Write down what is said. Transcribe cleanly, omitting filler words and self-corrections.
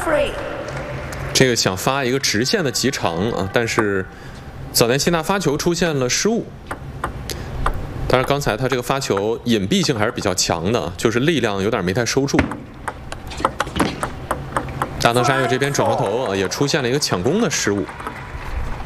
这个想发一个直线的极长啊，但是早田希娜发球出现了失误。当然，刚才他这个发球隐蔽性还是比较强的，就是力量有点没太收住。大藤沙月这边转过头啊，也出现了一个抢攻的失误。